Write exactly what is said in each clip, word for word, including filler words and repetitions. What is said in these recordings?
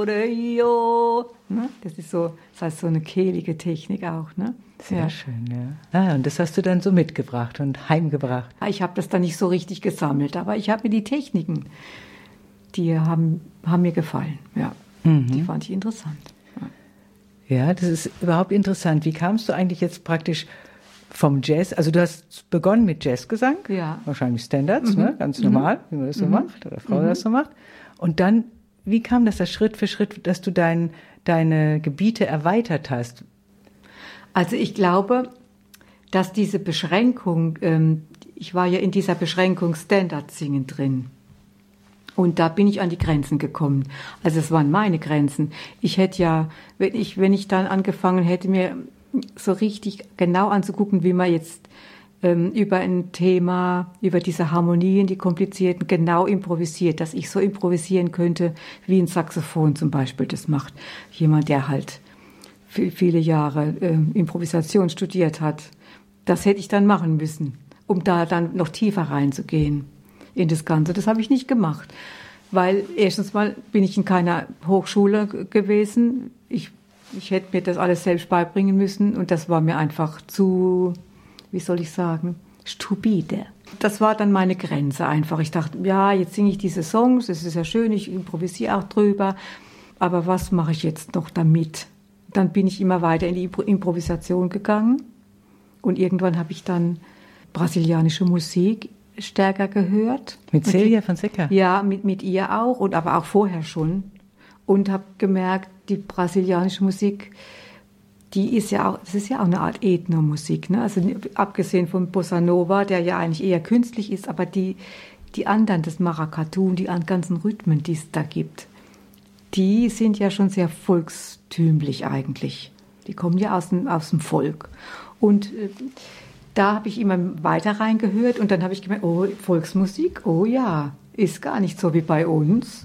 Ne? Das ist so, das heißt so eine kehlige Technik auch. Ne? Sehr ja. schön, ja. Ah, und das hast du dann so mitgebracht und heimgebracht. Ich habe das dann nicht so richtig gesammelt, aber ich habe mir die Techniken, die haben, haben mir gefallen. Ja. Mhm. Die fand ich interessant. Ja. ja, das ist überhaupt interessant. Wie kamst du eigentlich jetzt praktisch vom Jazz? Also du hast begonnen mit Jazzgesang, ja. wahrscheinlich Standards, mhm. ne? Ganz normal, mhm. wie man das so mhm. macht, oder Frau mhm. das so macht. Und dann, wie kam das, das Schritt für Schritt, dass du dein, deine Gebiete erweitert hast? Also ich glaube, dass diese Beschränkung, ähm, ich war ja in dieser Beschränkung Standard-Singen drin. Und da bin ich an die Grenzen gekommen. Also es waren meine Grenzen. Ich hätte ja, wenn ich, wenn ich dann angefangen hätte, mir so richtig genau anzugucken, wie man jetzt ähm, über ein Thema, über diese Harmonien, die komplizierten, genau improvisiert, dass ich so improvisieren könnte, wie ein Saxophon zum Beispiel das macht. Jemand, der halt viele Jahre äh, Improvisation studiert hat. Das hätte ich dann machen müssen, um da dann noch tiefer reinzugehen in das Ganze. Das habe ich nicht gemacht, weil erstens mal bin ich in keiner Hochschule g- gewesen. Ich, ich hätte mir das alles selbst beibringen müssen und das war mir einfach zu, wie soll ich sagen, stupide. Das war dann meine Grenze einfach. Ich dachte, ja, jetzt singe ich diese Songs, das ist ja schön, ich improvisiere auch drüber, aber was mache ich jetzt noch damit? Dann bin ich immer weiter in die Improvisation gegangen und irgendwann habe ich dann brasilianische Musik stärker gehört. Mit Celia Fonseca? Ja, mit, mit ihr auch und aber auch vorher schon. Und habe gemerkt, die brasilianische Musik, die ist ja auch, das ist ja auch eine Art Ethnomusik, ne? Also abgesehen von Bossa Nova, der ja eigentlich eher künstlich ist, aber die, die anderen, das Maracatu, die ganzen Rhythmen, die es da gibt, die sind ja schon sehr volkstümlich eigentlich. Die kommen ja aus dem, aus dem Volk. Und äh, da habe ich immer weiter reingehört und dann habe ich gemerkt, oh, Volksmusik, oh ja, ist gar nicht so wie bei uns,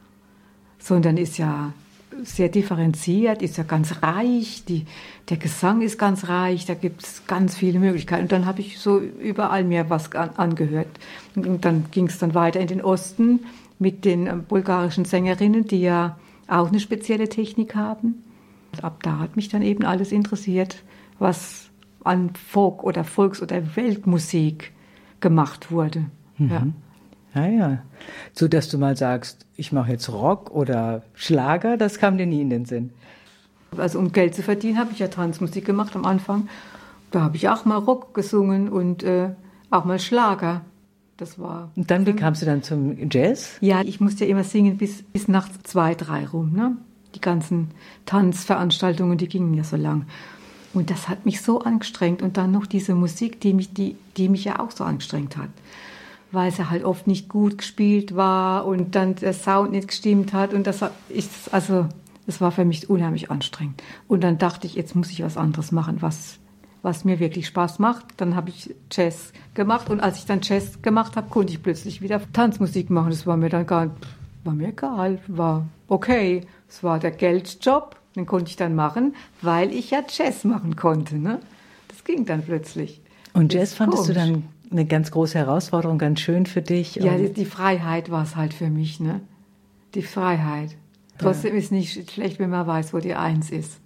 sondern ist ja sehr differenziert, ist ja ganz reich, die, der Gesang ist ganz reich, da gibt es ganz viele Möglichkeiten. Und dann habe ich so überall mir was an, angehört. Und dann ging es dann weiter in den Osten mit den äh, bulgarischen Sängerinnen, die ja auch eine spezielle Technik haben. Und ab da hat mich dann eben alles interessiert, was an Folk- oder Volks- oder Weltmusik gemacht wurde. Mhm. Ja. Ah ja, so dass du mal sagst, ich mache jetzt Rock oder Schlager, das kam dir nie in den Sinn. Also um Geld zu verdienen, habe ich ja Tanzmusik gemacht am Anfang. Da habe ich auch mal Rock gesungen und äh, auch mal Schlager. Das war. Und dann, wie kamst du dann zum Jazz? Ja, ich musste ja immer singen bis, bis nachts zwei, drei rum. Ne? Die ganzen Tanzveranstaltungen, die gingen ja so lang. Und das hat mich so angestrengt. Und dann noch diese Musik, die mich, die, die mich ja auch so angestrengt hat. Weil sie halt oft nicht gut gespielt war und dann der Sound nicht gestimmt hat. Und das, ich, also, das war für mich unheimlich anstrengend. Und dann dachte ich, jetzt muss ich was anderes machen, was, was mir wirklich Spaß macht. Dann habe ich Jazz gemacht. Und als ich dann Jazz gemacht habe, konnte ich plötzlich wieder Tanzmusik machen. Das war mir dann gar war mir egal, war okay. Es war der Geldjob, den konnte ich dann machen, weil ich ja Jazz machen konnte. Ne? Das ging dann plötzlich. Und Jazz fandest du dann eine ganz große Herausforderung, ganz schön für dich? Ja, die, die Freiheit war es halt für mich, ne? Die Freiheit. Trotzdem ja. Ist nicht schlecht, wenn man weiß, wo die Eins ist.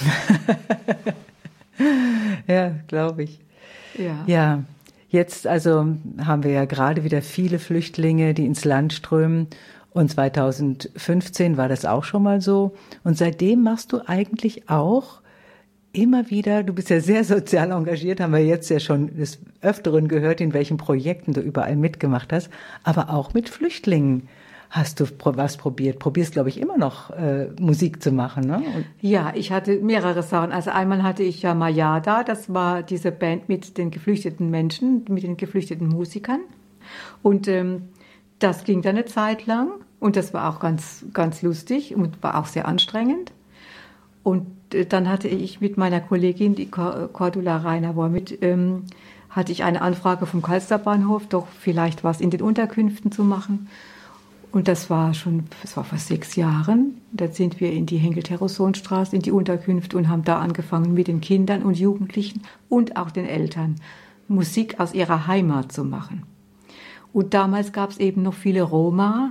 Ja, glaube ich. Ja. Ja, jetzt also haben wir ja gerade wieder viele Flüchtlinge, die ins Land strömen. Und zweitausendfünfzehn war das auch schon mal so. Und seitdem machst du eigentlich auch immer wieder, du bist ja sehr sozial engagiert, haben wir jetzt ja schon des Öfteren gehört, in welchen Projekten du überall mitgemacht hast, aber auch mit Flüchtlingen hast du was probiert. Probierst, glaube ich, immer noch äh, Musik zu machen, ne? Und ja, ich hatte mehrere Sachen. Also einmal hatte ich ja Mayada, das war diese Band mit den geflüchteten Menschen, mit den geflüchteten Musikern. Und ähm, das ging dann eine Zeit lang und das war auch ganz, ganz lustig und war auch sehr anstrengend. Und dann hatte ich mit meiner Kollegin, die Cordula Reiner war mit, ähm, hatte ich eine Anfrage vom Kalsterbahnhof, doch vielleicht was in den Unterkünften zu machen. Und das war schon, das war vor sechs Jahren. Da sind wir in die Henkel-Terrosson-Straße, in die Unterkünfte und haben da angefangen mit den Kindern und Jugendlichen und auch den Eltern Musik aus ihrer Heimat zu machen. Und damals gab es eben noch viele Roma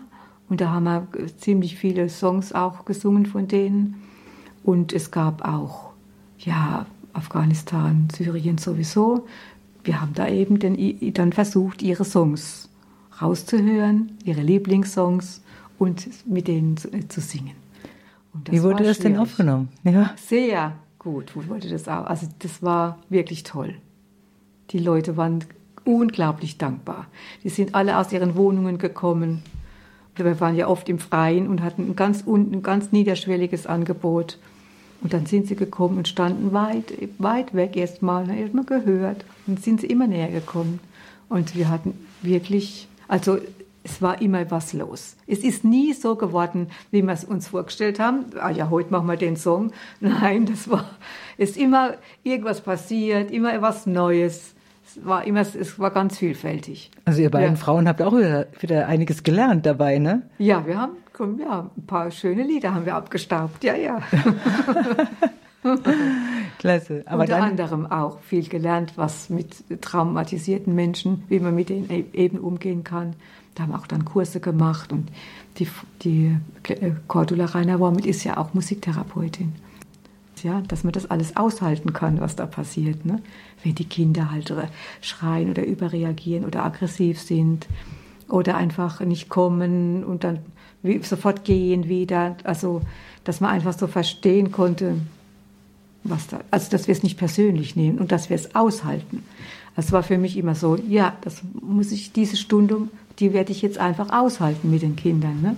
Und da haben wir ziemlich viele Songs auch gesungen von denen. Und es gab auch, ja, Afghanistan, Syrien sowieso. Wir haben da eben den, dann versucht, ihre Songs rauszuhören, ihre Lieblingssongs und mit denen zu, äh, zu singen. Wie wurde das denn aufgenommen? Ja. Sehr gut wurde das auch. Also das war wirklich toll. Die Leute waren unglaublich dankbar. Die sind alle aus ihren Wohnungen gekommen. Wir waren ja oft im Freien und hatten ein ganz, ein ganz niederschwelliges Angebot. Und dann sind sie gekommen und standen weit, weit weg erstmal, haben erstmal gehört. Und sind sie immer näher gekommen. Und wir hatten wirklich, also es war immer was los. Es ist nie so geworden, wie wir es uns vorgestellt haben. Ah ja, heute machen wir den Song. Nein, das war, es ist immer irgendwas passiert, immer was Neues. Es war immer, es war ganz vielfältig. Also ihr beiden ja. Frauen habt auch wieder, wieder einiges gelernt dabei, ne? Ja, wir haben, ja, ein paar schöne Lieder haben wir abgestaubt, ja, ja. Klasse. Aber Unter dann, anderem auch viel gelernt, was mit traumatisierten Menschen, wie man mit denen eben umgehen kann. Da haben wir auch dann Kurse gemacht und die, die Cordula Rainer-Wormuth ist ja auch Musiktherapeutin. Ja, dass man das alles aushalten kann, was da passiert. Ne? Wenn die Kinder halt schreien oder überreagieren oder aggressiv sind oder einfach nicht kommen und dann sofort gehen wieder. Also, dass man einfach so verstehen konnte, was da, also dass wir es nicht persönlich nehmen und dass wir es aushalten. Das war für mich immer so, ja, das muss ich, diese Stunde, die werde ich jetzt einfach aushalten mit den Kindern. Ne?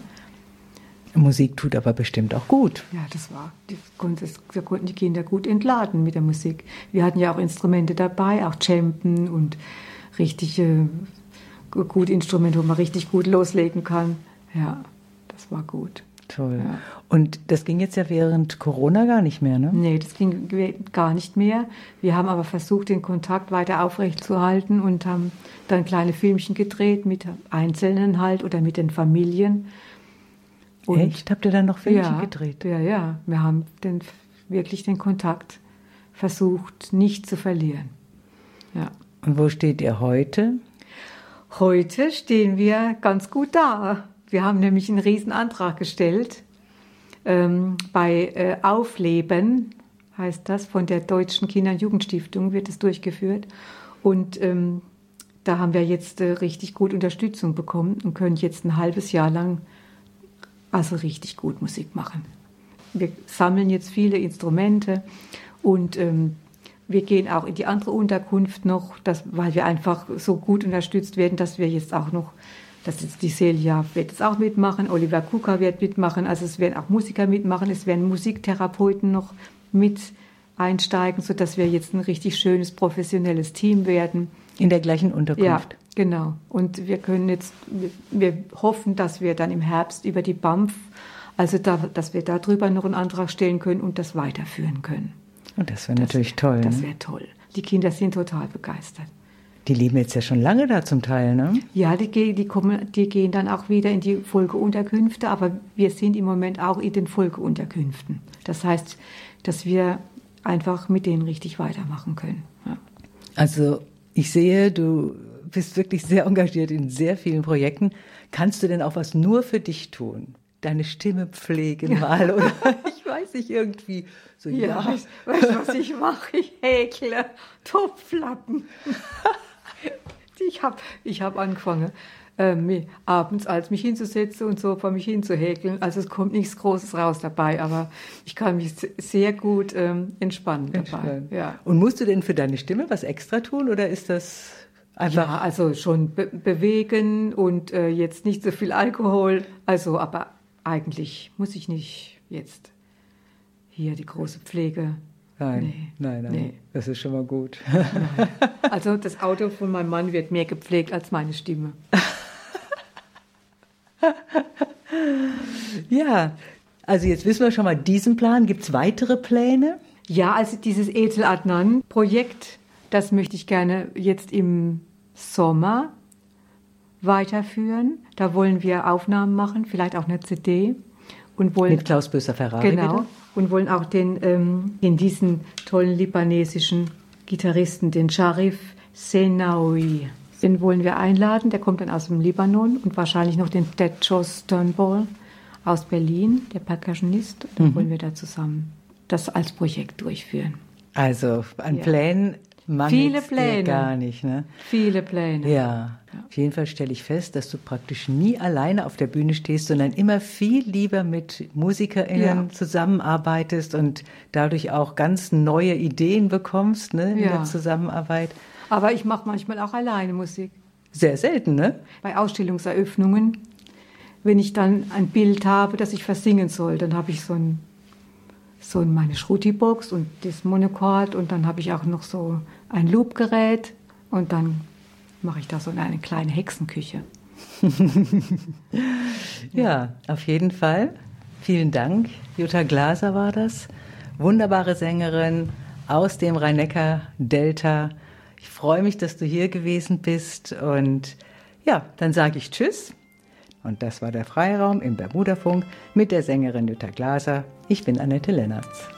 Musik tut aber bestimmt auch gut. Ja, das war, das, da konnten die Kinder gut entladen mit der Musik. Wir hatten ja auch Instrumente dabei, auch Cempen und richtige gute Instrumente, wo man richtig gut loslegen kann. Ja, das war gut. Toll. Ja. Und das ging jetzt ja während Corona gar nicht mehr, ne? Nee, das ging gar nicht mehr. Wir haben aber versucht, den Kontakt weiter aufrechtzuerhalten und haben dann kleine Filmchen gedreht mit Einzelnen halt oder mit den Familien. Und echt? Habt ihr dann noch Filmchen ja, gedreht? Ja, ja. Wir haben den, wirklich den Kontakt versucht, nicht zu verlieren. Ja. Und wo steht ihr heute? Heute stehen wir ganz gut da. Wir haben nämlich einen Riesenantrag gestellt. Ähm, bei äh, Aufleben heißt das, von der Deutschen Kinder- und Jugendstiftung wird es durchgeführt. Und ähm, da haben wir jetzt äh, richtig gut Unterstützung bekommen und können jetzt ein halbes Jahr lang also richtig gut Musik machen. Wir sammeln jetzt viele Instrumente und ähm, wir gehen auch in die andere Unterkunft noch, dass, weil wir einfach so gut unterstützt werden, dass wir jetzt auch noch, dass jetzt die Celia wird jetzt auch mitmachen, Oliver Kuka wird mitmachen, also es werden auch Musiker mitmachen, es werden Musiktherapeuten noch mit einsteigen, sodass wir jetzt ein richtig schönes, professionelles Team werden. In der gleichen Unterkunft? Ja, genau. Und wir können jetzt, wir hoffen, dass wir dann im Herbst über die B A M F, also da, dass wir darüber noch einen Antrag stellen können und das weiterführen können. Und das wäre natürlich toll. Das ne? wäre toll. Die Kinder sind total begeistert. Die leben jetzt ja schon lange da zum Teil, ne? Ja, die, die, kommen, die gehen dann auch wieder in die Folgeunterkünfte, aber wir sind im Moment auch in den Folgeunterkünften. Das heißt, dass wir einfach mit denen richtig weitermachen können. Ja. Also ich sehe, du bist wirklich sehr engagiert in sehr vielen Projekten. Kannst du denn auch was nur für dich tun? Deine Stimme pflegen ja. mal oder ich weiß nicht, irgendwie so, ja. ja. Weißt du, was ich mache? Ich häkle Topflappen. ich habe ich hab angefangen, ähm, abends als mich hinzusetzen und so vor mich hinzuhäkeln. Also es kommt nichts Großes raus dabei, aber ich kann mich sehr gut ähm, entspannen dabei. Entspannen. Ja. Und musst du denn für deine Stimme was extra tun oder ist das einfach? Ja, also schon be- bewegen und äh, jetzt nicht so viel Alkohol. Also, aber eigentlich muss ich nicht jetzt hier die große Pflege. Nein, nee. nein, nein, nee. Das ist schon mal gut. Nein. Also das Auto von meinem Mann wird mehr gepflegt als meine Stimme. Ja, also jetzt wissen wir schon mal diesen Plan. Gibt es weitere Pläne? Ja, also dieses Ethel Adnan-Projekt, das möchte ich gerne jetzt im Sommer weiterführen. Da wollen wir Aufnahmen machen, vielleicht auch eine C D. Und wollen, mit Klaus Böser-Ferrari, genau, bitte? Und wollen auch den, ähm, den diesen tollen libanesischen Gitarristen, den Sharif Senaoui, Den wollen wir einladen, der kommt dann aus dem Libanon und wahrscheinlich noch den Ted Joe Turnbull aus Berlin, der Percussionist. Dann mhm. wollen wir da zusammen das als Projekt durchführen. Also an ja. Plänen mangelt dir gar nicht, ne? Viele Pläne. Ja. ja, auf jeden Fall stelle ich fest, dass du praktisch nie alleine auf der Bühne stehst, sondern immer viel lieber mit MusikerInnen ja. zusammenarbeitest und dadurch auch ganz neue Ideen bekommst, ne, in ja. der Zusammenarbeit. Aber ich mache manchmal auch alleine Musik. Sehr selten, ne? Bei Ausstellungseröffnungen, wenn ich dann ein Bild habe, das ich versingen soll, dann habe ich so ein so meine Schruti-Box und das Monochord und dann habe ich auch noch so ein Loopgerät und dann mache ich da so eine kleine Hexenküche. Ja, auf jeden Fall. Vielen Dank. Jutta Glaser war das. Wunderbare Sängerin aus dem Rhein-Neckar-Delta. Ich freue mich, dass du hier gewesen bist und ja, dann sage ich Tschüss. Und das war der Freiraum im Bermudafunk mit der Sängerin Jutta Glaser. Ich bin Annette Lennertz.